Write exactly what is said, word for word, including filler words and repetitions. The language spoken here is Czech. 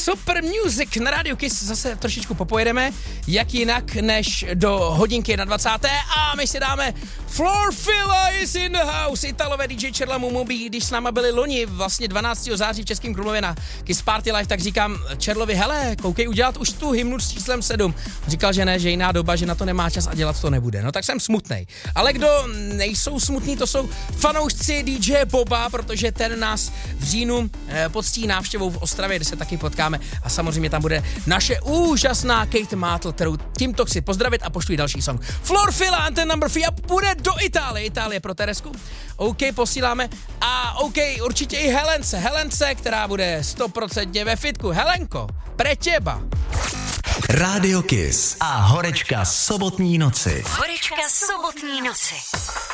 Super Music na Radio Kiss zase trošičku popojedeme, jak jinak než do hodinky na dvacáté a my si dáme Floor Filla is in the house. Italové D J Čerla Mumobí, když s náma byli loni, vlastně dvanáctého září v Českém Krumlově na Kiss Party Live, tak říkám Čerlovi, hele, koukej udělat už tu hymnu s číslem sedm. Říkal, že ne, že jiná doba, že na to nemá čas a dělat to nebude. No tak jsem smutnej. Ale kdo nejsou smutní, to jsou fanoušci D J Boba, protože ten nás v říjnu eh, poctí návštěvou v Ostravě, kde se taky potkáme a samozřejmě tam bude naše úžasná Kate Mátl, kterou tímto chci pozdravit a pošlu jí další song. Floor Filla and the number three a půjde do Itálie. Itálie pro Teresku. OK, posíláme a OK, určitě i Helence. Helence, která bude sto procent ve fitku. Helenko, pre těba. Radio Kiss a horečka sobotní noci. Horečka sobotní noci.